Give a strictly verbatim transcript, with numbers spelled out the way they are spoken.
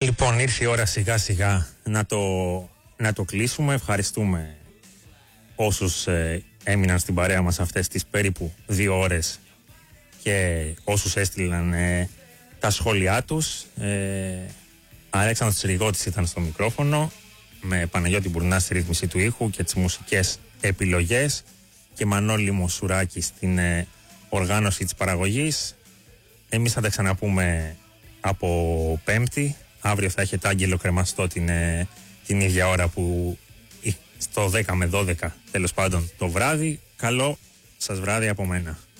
Λοιπόν, ήρθε η ώρα σιγά σιγά να το, να το κλείσουμε. Ευχαριστούμε όσους ε, έμειναν στην παρέα μας αυτές τις περίπου δύο ώρες και όσους έστειλαν ε, τα σχόλιά τους. ε, Αλέξανδρος Τσιριγώτης ήταν στο μικρόφωνο, με Παναγιώτη Μπουρνά στη ρύθμιση του ήχου και τις μουσικές επιλογές, και Μανώλη Μοσουράκη στην ε, οργάνωση της παραγωγής. Εμείς θα τα ξαναπούμε από Πέμπτη. Αύριο θα έχετε Άγγελο Κρεμαστό την, ε, την ίδια ώρα που στο δέκα με δώδεκα τέλος πάντων το βράδυ. Καλό σας βράδυ από μένα.